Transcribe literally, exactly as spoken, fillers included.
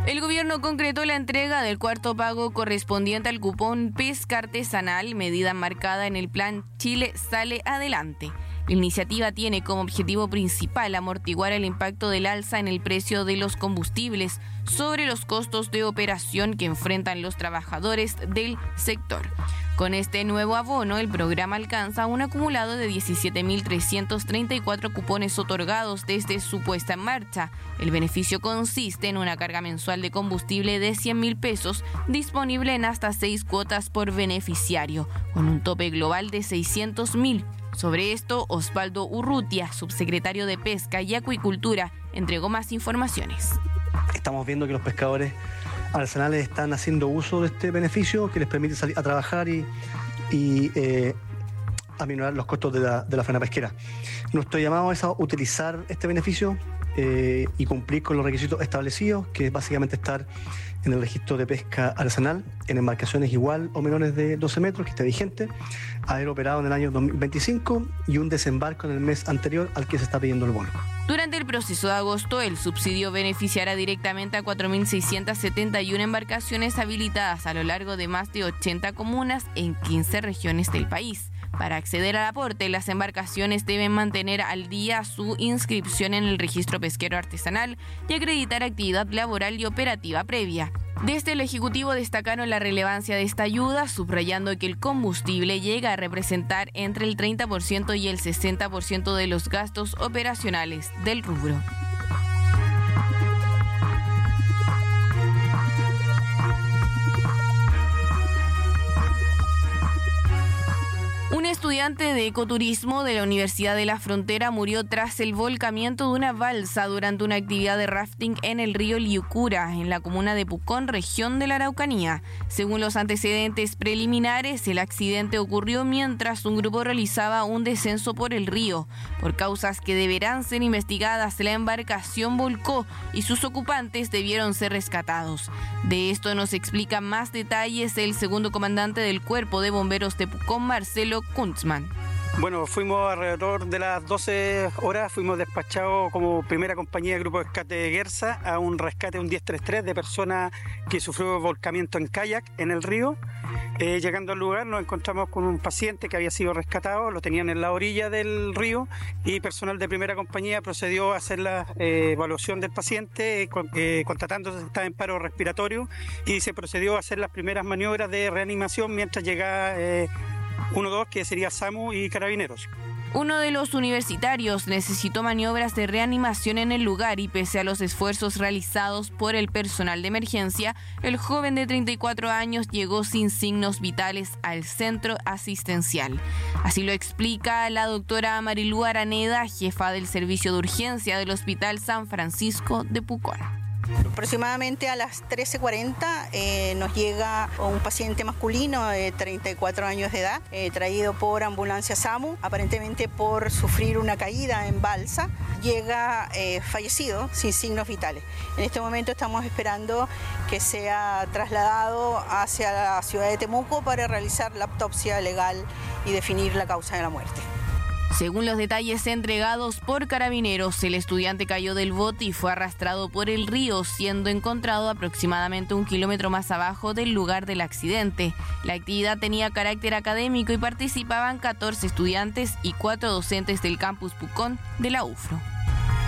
El gobierno concretó la entrega del cuarto pago correspondiente al cupón pesca artesanal, medida marcada en el plan Chile Sale Adelante. La iniciativa tiene como objetivo principal amortiguar el impacto del alza en el precio de los combustibles sobre los costos de operación que enfrentan los trabajadores del sector. Con este nuevo abono, el programa alcanza un acumulado de diecisiete mil trescientos treinta y cuatro cupones otorgados desde su puesta en marcha. El beneficio consiste en una carga mensual de combustible de cien mil pesos, disponible en hasta seis cuotas por beneficiario, con un tope global de seiscientos mil. Sobre esto, Osvaldo Urrutia, subsecretario de Pesca y Acuicultura, entregó más informaciones. Estamos viendo que los pescadores artesanales están haciendo uso de este beneficio que les permite salir a trabajar y, y eh, aminorar los costos de la, de la faena pesquera. Nuestro llamado es a utilizar este beneficio eh, y cumplir con los requisitos establecidos, que es básicamente estar en el registro de pesca artesanal en embarcaciones igual o menores de doce metros, que esté vigente, haber operado en el año dos mil veinticinco y un desembarco en el mes anterior al que se está pidiendo el bono. Durante el proceso de agosto, el subsidio beneficiará directamente a cuatro mil seiscientas setenta y una embarcaciones habilitadas a lo largo de más de ochenta comunas en quince regiones del país. Para acceder al aporte, las embarcaciones deben mantener al día su inscripción en el registro pesquero artesanal y acreditar actividad laboral y operativa previa. Desde el Ejecutivo destacaron la relevancia de esta ayuda, subrayando que el combustible llega a representar entre el treinta por ciento y el sesenta por ciento de los gastos operacionales del rubro. Un estudiante de ecoturismo de la Universidad de la Frontera murió tras el volcamiento de una balsa durante una actividad de rafting en el río Liucura, en la comuna de Pucón, región de la Araucanía. Según los antecedentes preliminares, el accidente ocurrió mientras un grupo realizaba un descenso por el río. Por causas que deberán ser investigadas, la embarcación volcó y sus ocupantes debieron ser rescatados. De esto nos explica más detalles el segundo comandante del Cuerpo de Bomberos de Pucón, Marcelo Kuntzman. Bueno, fuimos alrededor de las doce horas, fuimos despachados como primera compañía de Grupo de Rescate de Guerza a un rescate, un diez treinta y tres de personas que sufrió volcamiento en kayak en el río. Eh, llegando al lugar nos encontramos con un paciente que había sido rescatado, lo tenían en la orilla del río y personal de primera compañía procedió a hacer la eh, evaluación del paciente, eh, con, eh, constatándose que estaba en paro respiratorio, y se procedió a hacer las primeras maniobras de reanimación mientras llegaba eh, uno dos, que sería SAMU y Carabineros. Uno de los universitarios necesitó maniobras de reanimación en el lugar y pese a los esfuerzos realizados por el personal de emergencia, el joven de treinta y cuatro años llegó sin signos vitales al centro asistencial. Así lo explica la doctora Marilú Araneda, jefa del servicio de urgencia del Hospital San Francisco de Pucón. Aproximadamente a las trece cuarenta eh, nos llega un paciente masculino de treinta y cuatro años de edad, eh, traído por ambulancia SAMU, aparentemente por sufrir una caída en balsa. Llega eh, fallecido, sin signos vitales. En este momento estamos esperando que sea trasladado hacia la ciudad de Temuco para realizar la autopsia legal y definir la causa de la muerte. Según los detalles entregados por Carabineros, el estudiante cayó del bote y fue arrastrado por el río, siendo encontrado aproximadamente un kilómetro más abajo del lugar del accidente. La actividad tenía carácter académico y participaban catorce estudiantes y cuatro docentes del campus Pucón de la U F R O.